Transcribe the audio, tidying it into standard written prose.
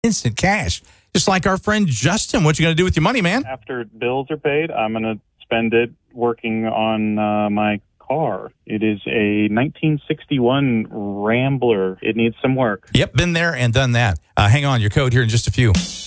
instant cash. Just like our friend Justin. What you going to do with your money, man? After bills are paid, I'm going to spend it working on my car. It is a 1961 Rambler. It needs some work. Yep, been there and done that. Hang on, your code here in just a few.